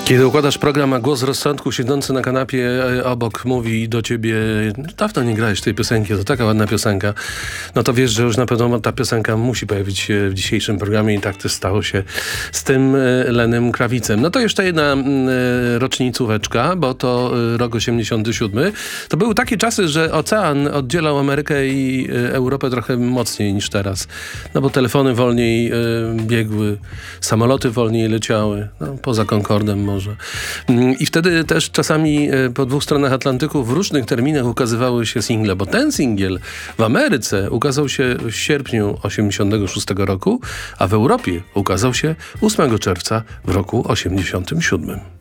Kiedy układasz program, a głos rozsądku siedzący na kanapie obok mówi do ciebie: dawno nie grałeś tej piosenki, to taka ładna piosenka, no to wiesz, że już na pewno ta piosenka musi pojawić się w dzisiejszym programie i tak też stało się z tym Lenym Krawicem. No to jeszcze jedna rocznicóweczka, bo to rok 87. To były takie czasy, że ocean oddzielał Amerykę i Europę trochę mocniej niż teraz. No bo telefony wolniej biegły, samoloty wolniej leciały, no, poza Concordem może. I wtedy też czasami po dwóch stronach Atlantyku w różnych terminach ukazywały się single, bo ten singiel w Ameryce ukazał się w sierpniu 86 roku, a w Europie ukazał się 8 czerwca w roku 87.